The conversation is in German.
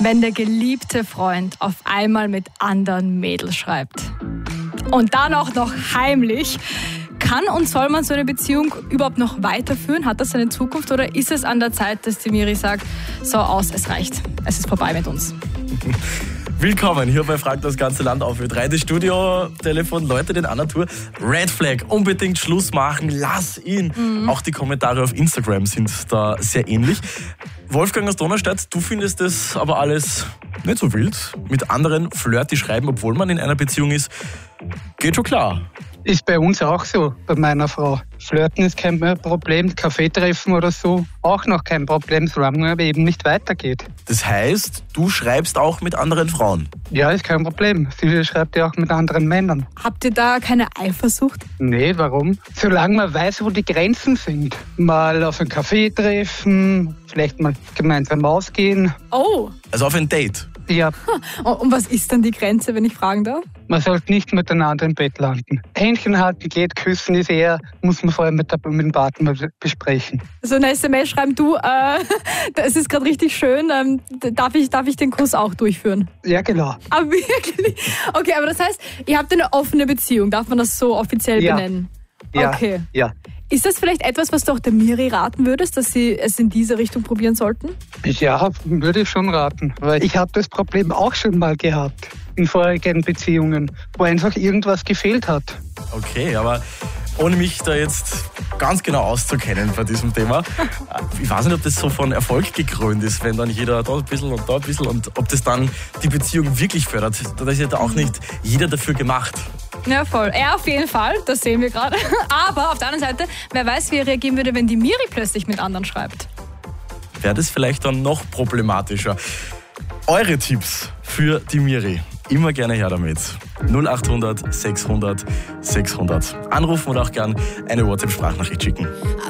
wenn der geliebte Freund auf einmal mit anderen Mädels schreibt. Und dann auch noch heimlich. Kann und soll man so eine Beziehung überhaupt noch weiterführen? Hat das eine Zukunft oder ist es an der Zeit, dass die Miri sagt, so aus, es reicht, es ist vorbei mit uns? Willkommen hier bei Fragt das ganze Land auf Ö3. Das Studio-Telefon läutet in einer Tour. Red Flag, unbedingt Schluss machen, lass ihn. Auch die Kommentare auf Instagram sind da sehr ähnlich. Wolfgang aus Donaustadt, du findest das aber alles nicht so wild. Mit anderen flirty schreiben, obwohl man in einer Beziehung ist, geht schon klar. Ist bei uns auch so, bei meiner Frau. Flirten ist kein Problem, Kaffee treffen oder so, auch noch kein Problem, solange es eben nicht weitergeht. Das heißt, du schreibst auch mit anderen Frauen? Ja, ist kein Problem. Sie schreibt ja auch mit anderen Männern. Habt ihr da keine Eifersucht? Nee, warum? Solange man weiß, wo die Grenzen sind. Mal auf einen Kaffee treffen, vielleicht mal gemeinsam ausgehen. Oh! Also auf ein Date? Ja. Und was ist dann die Grenze, wenn ich fragen darf? Man sollte nicht miteinander im Bett landen. Händchen halten geht, küssen ist eher, muss man vorher mit dem Partner besprechen. So eine SMS schreiben, du, das ist gerade richtig schön, darf ich den Kuss auch durchführen? Ja, genau. Aber wirklich? Okay, aber das heißt, ihr habt eine offene Beziehung, darf man das so offiziell benennen? Ja. Okay. Ja. Ist das vielleicht etwas, was du auch der Miri raten würdest, dass sie es in diese Richtung probieren sollten? Ja, würde ich schon raten. Weil ich habe das Problem auch schon mal gehabt in vorigen Beziehungen, wo einfach irgendwas gefehlt hat. Okay, aber ohne mich da jetzt ganz genau auszukennen bei diesem Thema, ich weiß nicht, ob das so von Erfolg gekrönt ist, wenn dann jeder da ein bisschen und da ein bisschen und ob das dann die Beziehung wirklich fördert. Da ist ja da auch nicht jeder dafür gemacht. Ja, voll. Er auf jeden Fall, das sehen wir gerade. Aber auf der anderen Seite, wer weiß, wie er reagieren würde, wenn die Miri plötzlich mit anderen schreibt. Wäre das vielleicht dann noch problematischer. Eure Tipps für die Miri, immer gerne her damit. 0800 600 600. Anrufen oder auch gerne eine WhatsApp-Sprachnachricht schicken.